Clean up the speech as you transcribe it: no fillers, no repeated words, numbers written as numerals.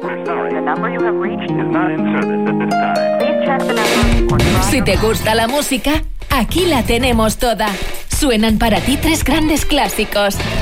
Si te gusta la música, aquí la tenemos toda. Suenan para ti 3 grandes clásicos: